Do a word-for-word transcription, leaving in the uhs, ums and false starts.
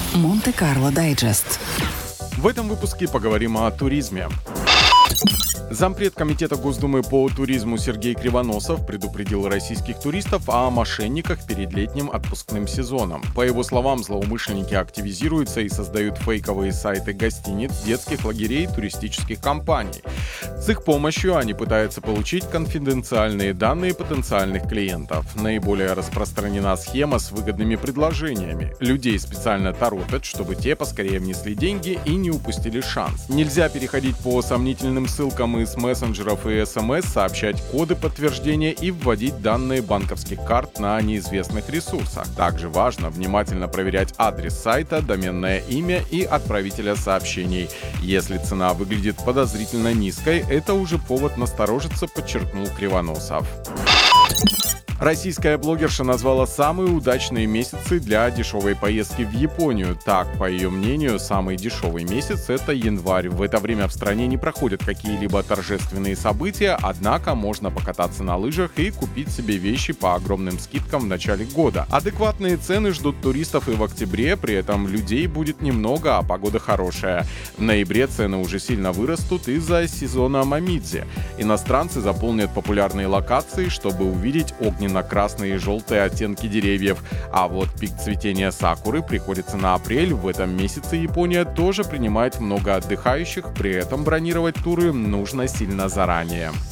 Монте-Карло Дайджест. В этом выпуске поговорим о туризме. Зампред Комитета Госдумы по туризму Сергей Кривоносов предупредил российских туристов о мошенниках перед летним отпускным сезоном. По его словам, злоумышленники активизируются и создают фейковые сайты гостиниц, детских лагерей, туристических компаний. С их помощью они пытаются получить конфиденциальные данные потенциальных клиентов. Наиболее распространена схема с выгодными предложениями. Людей специально торопят, чтобы те поскорее внесли деньги и не упустили шанс. Нельзя переходить по сомнительным ссылкам из мессенджеров и СМС, сообщать коды подтверждения и вводить данные банковских карт на неизвестных ресурсах. Также важно внимательно проверять адрес сайта, доменное имя и отправителя сообщений. Если цена выглядит подозрительно низкой, это уже повод насторожиться, подчеркнул Кривоносов. Российская блогерша назвала самые удачные месяцы для дешевой поездки в Японию. Так, по ее мнению, самый дешевый месяц — это январь. В это время в стране не проходят какие-либо торжественные события, однако можно покататься на лыжах и купить себе вещи по огромным скидкам в начале года. Адекватные цены ждут туристов и в октябре, при этом людей будет немного, а погода хорошая. В ноябре цены уже сильно вырастут из-за сезона Момидзи. Иностранцы заполнят популярные локации, чтобы увидеть огненные на красные и желтые оттенки деревьев. А вот пик цветения сакуры приходится на апрель. В этом месяце Япония тоже принимает много отдыхающих, при этом бронировать туры нужно сильно заранее.